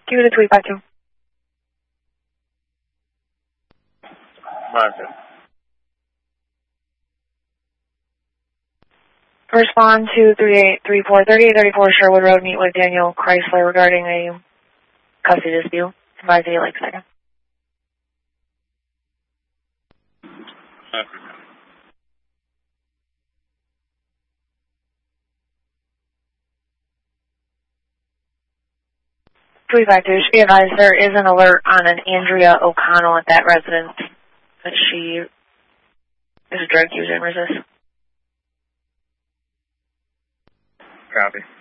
Give it a tweet back to. Market. Respond to 3834 Sherwood Road. Meet with Daniel Chrysler regarding a custody dispute. Advise the Lake second. Tweet back to. Be advised there is an alert on an Andrea O'Connell at that residence that she is a drug user and resist. Copy.